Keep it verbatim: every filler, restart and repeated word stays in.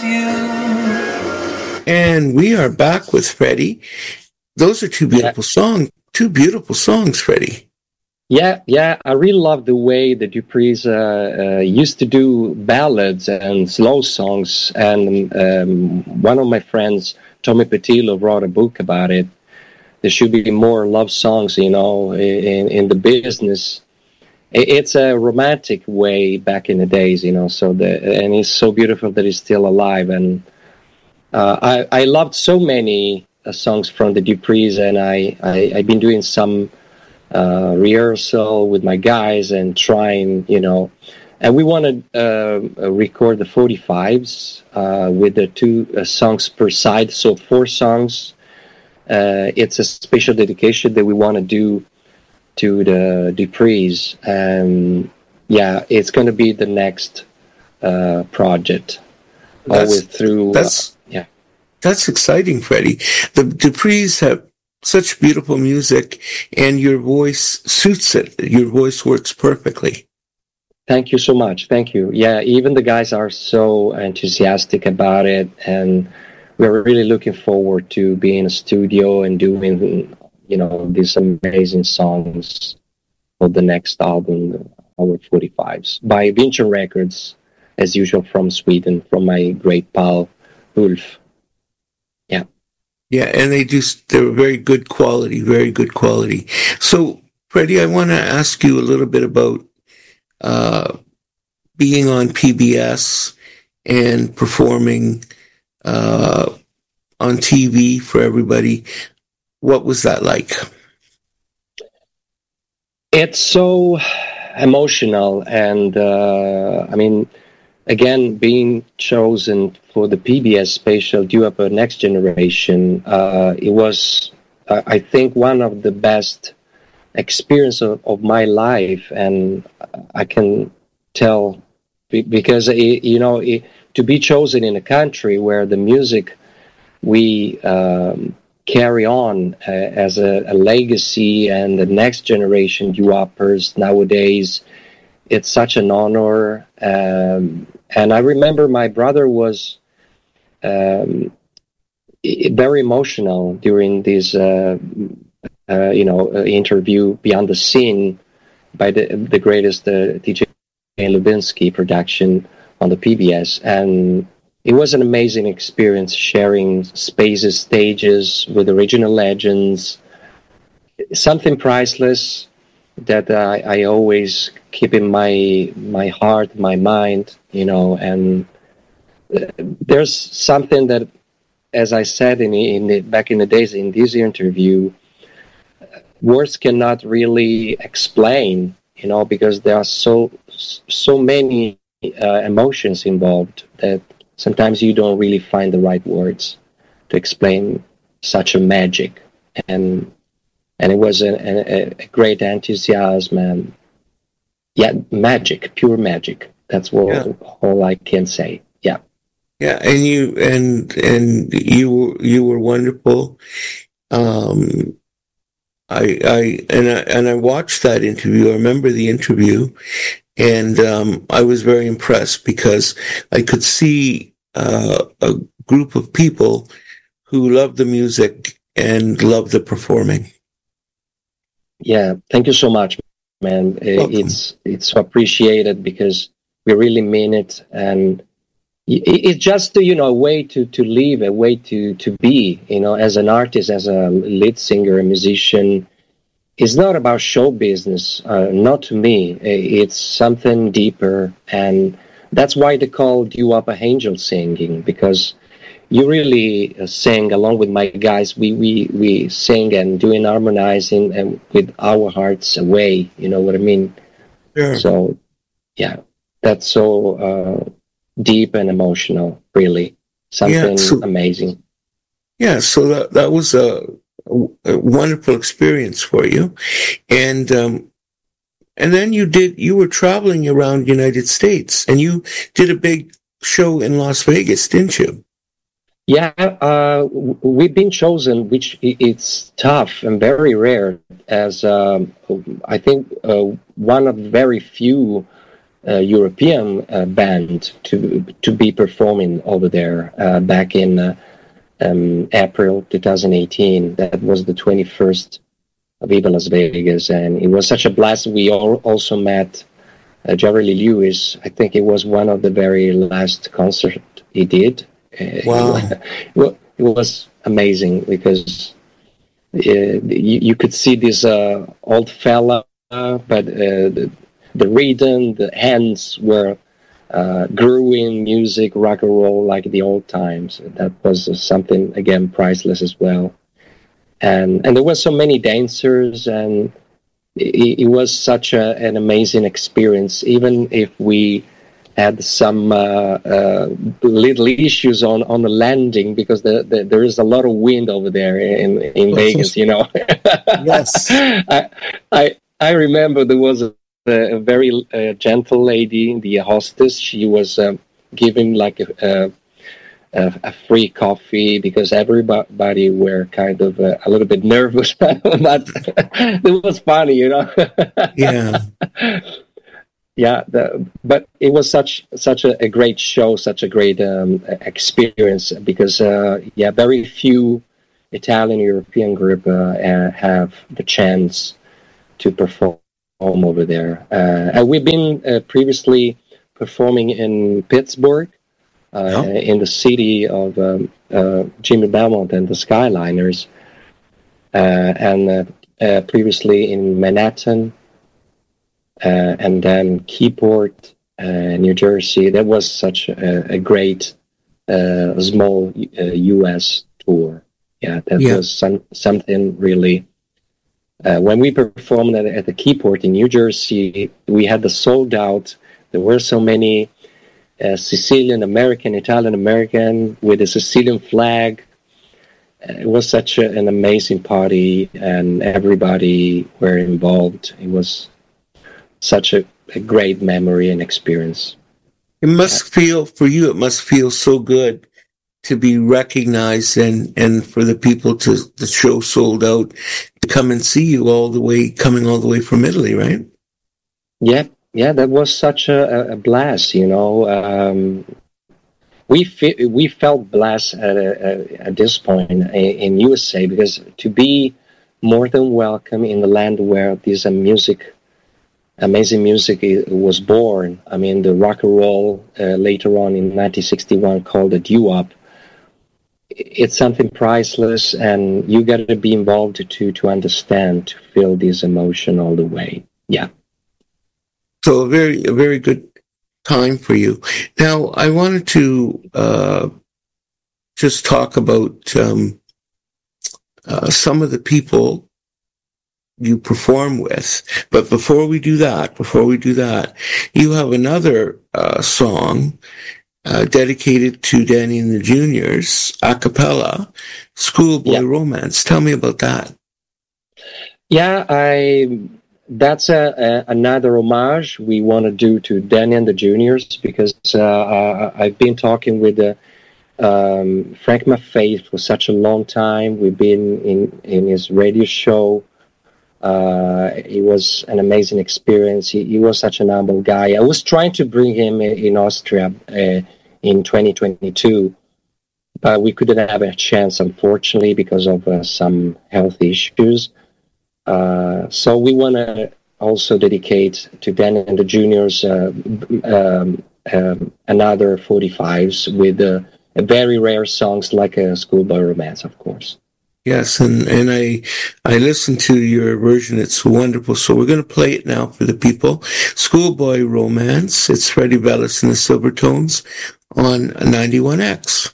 And we are back with Freddie. Those are two beautiful yeah. songs. Two beautiful songs, Freddie. Yeah, yeah. I really love the way the Duprees uh, uh, used to do ballads and slow songs. And um, one of my friends, Tommy Petillo, wrote a book about it. There should be more love songs, you know, in, in the business. It's a romantic way back in the days, you know. So the and it's so beautiful that he's still alive. And uh, I I loved so many uh, songs from the Duprees, and I, I I've been doing some uh, rehearsal with my guys and trying, you know. And we want to uh, record the forty-fives uh, with the two uh, songs per side, so four songs. Uh, it's a special dedication that we want to do to the Duprees. And yeah, it's going to be the next uh, project. That's, always through. That's, uh, yeah. That's exciting, Freddie. The Duprees have such beautiful music, and your voice suits it. Your voice works perfectly. Thank you so much. Thank you. Yeah, even the guys are so enthusiastic about it, and we're really looking forward to being in a studio and doing, you know, these amazing songs for the next album, our forty-fives, by Vincent Records, as usual, from Sweden, from my great pal, Ulf. Yeah. Yeah, and they do, they're very good quality, very good quality. So, Freddie, I want to ask you a little bit about uh, being on P B S and performing uh, on T V for everybody. What was that like? It's so emotional, and uh, I mean, again, being chosen for the P B S special Dua Lipa Next Generation, uh, it was, uh, I think, one of the best experience of, of my life, and I can tell because it, you know it, to be chosen in a country where the music we um, carry on uh, as a, a legacy and the next generation Duappers nowadays, it's such an honor. Um, and I remember my brother was um, very emotional during this, uh, uh, you know, uh, interview Beyond the Scene by the the greatest uh, D J Lubinsky production on the P B S, and it was an amazing experience sharing spaces, stages with original legends. Something priceless that I, I always keep in my my heart, my mind, you know. And there's something that, as I said in, in the, back in the days in this interview, words cannot really explain, you know, because there are so so many uh, emotions involved that sometimes you don't really find the right words to explain such a magic. And and it was a, a, a great enthusiasm and yeah, magic, pure magic. That's what yeah. all I can say. Yeah. Yeah, and you and and you you were wonderful. Um, I I and I and I watched that interview. I remember the interview, and um, I was very impressed because I could see uh, a group of people who loved the music and loved the performing. Yeah, thank you so much, man. Welcome. It's it's so appreciated because we really mean it, and it's just, you know, a way to, to live, a way to, to be, you know, as an artist, as a lead singer, a musician. It's not about show business, uh, not to me. It's something deeper, and that's why they call Dua Lipa angel singing, because you really uh, sing along with my guys. We we we sing and doing harmonizing and with our hearts away. You know what I mean? Sure. So, yeah, that's so uh, deep and emotional. Really, something yeah, so, amazing. Yeah. So that that was a, a wonderful experience for you, and um, and then you did. You were traveling around the United States, and you did a big show in Las Vegas, didn't you? Yeah, uh, we've been chosen, which it's tough and very rare, as um, I think uh, one of very few uh, European uh, band to to be performing over there uh, back in uh, um, April twenty eighteen. That was the twenty-first of Viva Las Vegas, and it was such a blast. We all also met uh, Jerry Lee Lewis. I think it was one of the very last concerts he did. Wow. Uh, it was amazing because uh, you, you could see this uh, old fella, uh, but uh, the, the rhythm, the hands were uh, grooving music, rock and roll like the old times. That was uh, something, again, priceless as well. And and there were so many dancers, and it, it was such a, an amazing experience. Even if we had some uh, uh, little issues on, on the landing, because the, the, there is a lot of wind over there in in Vegas, you know. Yes. I, I I remember there was a, a very uh, gentle lady, the hostess. She was um, giving like a. a A, a free coffee because everybody were kind of uh, a little bit nervous, but it was funny, you know. Yeah, yeah. The, but it was such such a, a great show, such a great um, experience because uh, yeah, very few Italian European group uh, uh, have the chance to perform over there. Uh, and we've been uh, previously performing in Pittsburgh. Uh, oh. In the city of um, uh, Jimmy Belmont and the Skyliners, uh, and uh, uh, previously in Manhattan, uh, and then Keyport, uh, New Jersey. That was such a, a great uh, small uh, U S tour. Yeah, that yeah. was some, something really. Uh, when we performed at, at the Keyport in New Jersey, we had the sold out. There were so many. Uh, Sicilian American, Italian American with a Sicilian flag. Uh, it was such a, an amazing party, and everybody were involved. It was such a, a great memory and experience. It must feel, for you, it must feel so good to be recognized and, and for the people to, the show sold out, to come and see you all the way, coming all the way from Italy, right? Yeah. Yeah, that was such a, a blast, you know. Um, we fe- we felt blessed at, a, at this point in, in U S A because to be more than welcome in the land where this uh, music, amazing music was born. I mean, the rock and roll uh, later on in nineteen sixty-one called the doo-wop. It's something priceless, and you got to be involved to to understand, to feel this emotion all the way. Yeah. So a very, a very good time for you. Now, I wanted to uh, just talk about um, uh, some of the people you perform with. But before we do that, before we do that, you have another uh, song uh, dedicated to Danny and the Juniors, a cappella, Schoolboy yeah. Romance. Tell me about that. Yeah, I... That's a, a, another homage we want to do to Danny and the Juniors because uh, uh, I've been talking with uh, um, Frank Maffei for such a long time. We've been in, in his radio show. Uh, it was an amazing experience. He, he was such an humble guy. I was trying to bring him in, in Austria uh, in twenty twenty-two, but we couldn't have a chance, unfortunately, because of uh, some health issues. Uh, so we want to also dedicate to Danny and the Juniors uh, um, um, another forty-fives with uh, a very rare songs like a Schoolboy Romance, of course. Yes, and, and I I listened to your version. It's wonderful. So we're going to play it now for the people. Schoolboy Romance. It's Freddie Bellis and the Silvertones on ninety-one X.